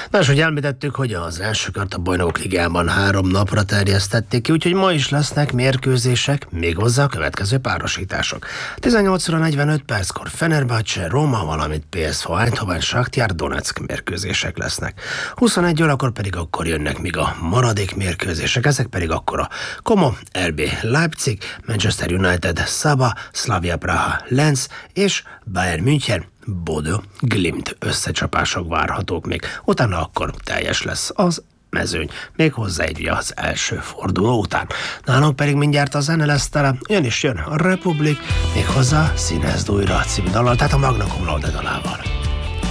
Na, és hogy említettük, hogy az első kört a Bajnokok Ligájában 3 napra terjesztették ki, úgyhogy ma is lesznek mérkőzések, még hozzá a következő párosítások. 18 óra 45 perckor Fenerbahce, Róma, valamint PSV Eindhoven, Shakhtar Donetsk mérkőzések lesznek. 21 órakor pedig akkor jönnek még a maradék mérkőzések, ezek pedig akkor a Como, RB Leipzig, Manchester United, Saba, Slavia Praha, Lens és Bayern München, Bodø, Glimt összecsapások várhatók még. Utána akkor teljes lesz az mezőny, méghozzá egy az első forduló után. Nálunk pedig mindjárt a zene lesz tele, ugyanis jön a Republik, méghozzá Színezd újra című dallal, tehát a Magna Cum Laude dalával.